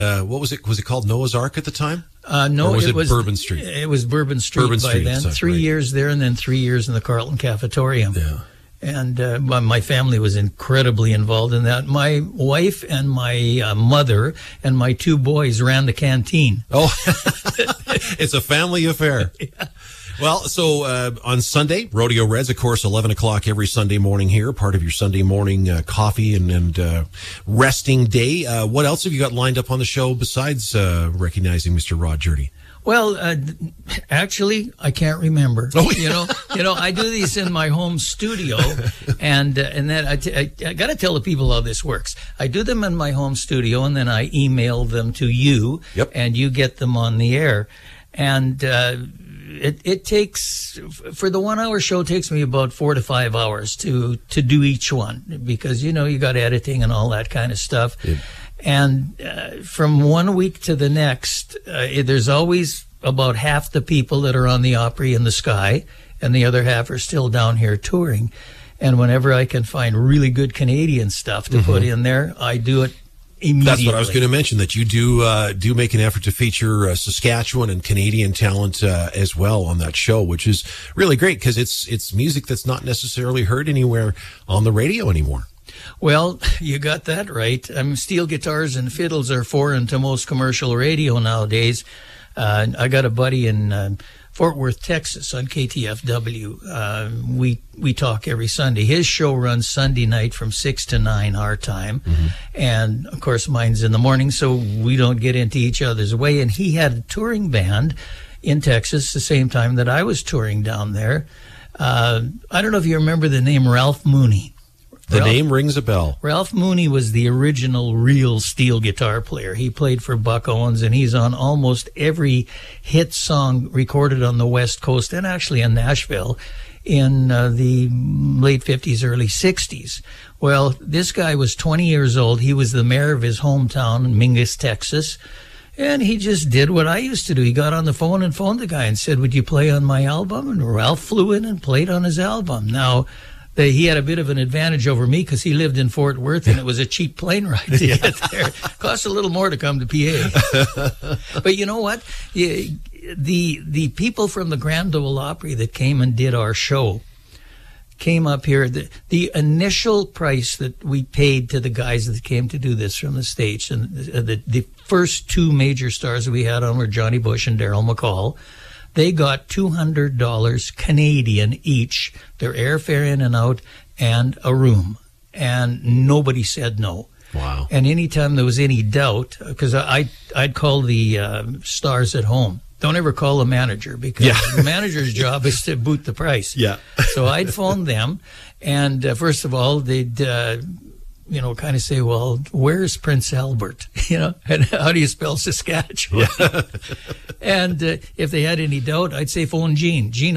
what was it? Was it called Noah's Ark at the time? No, or was it Bourbon Street? It was Bourbon Street by then. 3 years there, and then 3 years in the Carlton Cafetorium. Yeah. And my family was incredibly involved in that. My wife and my mother and my 2 boys ran the canteen. Oh, it's a family affair. Yeah. Well, so on Sunday, Rodeo Reds, of course, 11 o'clock every Sunday morning here, part of your Sunday morning coffee and resting day. What else have you got lined up on the show besides recognizing Mr. Rod Jurdy? Well, actually, I can't remember. Oh, you know, I do these in my home studio, and then I got to tell the people how this works. I do them in my home studio, and then I email them to you, and you get them on the air. And it takes, for the 1 hour show, it takes me about 4 to 5 hours to do each one, because you got editing and all that kind of stuff. Yep. And from 1 week to the next, there's always about half the people that are on the Opry in the sky, and the other half are still down here touring. And whenever I can find really good Canadian stuff to put in there, I do it immediately. That's what I was going to mention, that you do make an effort to feature Saskatchewan and Canadian talent as well on that show, which is really great because it's music that's not necessarily heard anywhere on the radio anymore. Well, you got that right. Steel guitars and fiddles are foreign to most commercial radio nowadays. I got a buddy in Fort Worth, Texas on KTFW. We talk every Sunday. His show runs Sunday night from 6 to 9 our time. And, of course, mine's in the morning, so we don't get into each other's way. And he had a touring band in Texas the same time that I was touring down there. I don't know if you remember the name Ralph Mooney. The name rings a bell. Ralph Mooney was the original real steel guitar player. He played for Buck Owens, and he's on almost every hit song recorded on the West Coast and actually in Nashville in the late 50s, early 60s. Well, this guy was 20 years old. He was the mayor of his hometown, Mingus, Texas. And he just did what I used to do. He got on the phone and phoned the guy and said, "Would you play on my album?" And Ralph flew in and played on his album. Now, he had a bit of an advantage over me because he lived in Fort Worth and it was a cheap plane ride to get there. It cost a little more to come to PA. But you know what? The people from the Grand Ole Opry that came and did our show came up here. The initial price that we paid to the guys that came to do this from the States, and the first 2 major stars that we had on were Johnny Bush and Daryl McCall. They got $200 Canadian each, their airfare in and out, and a room. And nobody said no. Wow. And anytime there was any doubt, because I'd call the stars at home. Don't ever call a manager, because the manager's job is to boot the price. Yeah. So I'd phone them, and first of all, they'd kind of say, "Well, where's Prince Albert? And how do you spell Saskatchewan?" Yeah. And if they had any doubt, I'd say, "Phone Gene." Gene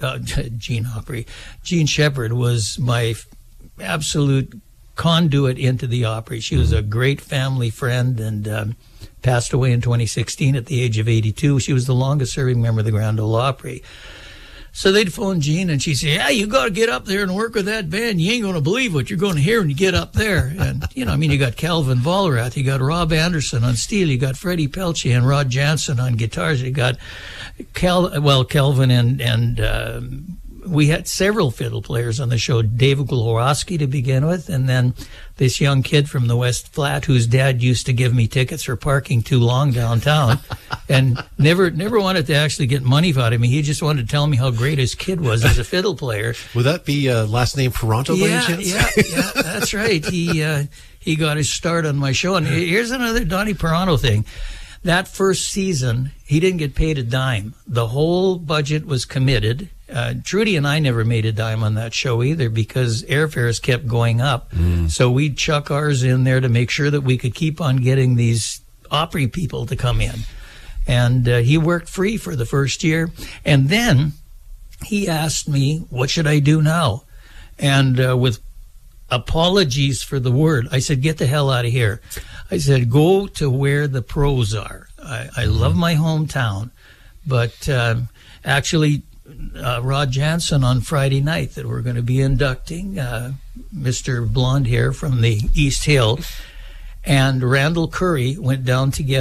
Shepherd was my absolute conduit into the Opry. She was a great family friend and passed away in 2016 at the age of 82. She was the longest-serving member of the Grand Ole Opry. So they'd phone Jean, and she'd say, "Yeah, you got to get up there and work with that band. You ain't going to believe what you're going to hear when you get up there." And, you got Calvin Vollerath, you got Rob Anderson on steel, you got Freddie Pelche and Rod Jansen on guitars, you got Calvin and we had several fiddle players on the show. David Glorowski to begin with, and then this young kid from the West Flat whose dad used to give me tickets for parking too long downtown and never wanted to actually get money out of me. He just wanted to tell me how great his kid was as a fiddle player. Would that be last name Ferranto by any chance? Yeah, that's right. He got his start on my show. And here's another Donnie Perano thing. That first season, he didn't get paid a dime. The whole budget was committed. Trudy and I never made a dime on that show either because airfares kept going up. So we'd chuck ours in there to make sure that we could keep on getting these Opry people to come in. And he worked free for the first year. And then he asked me, what should I do now? And with apologies for the word, I said, get the hell out of here. I said, go to where the pros are. I love my hometown, but actually, Rod Jansen on Friday night that we're going to be inducting, Mr. Blonde Hair from the East Hill, and Randall Curry went down to get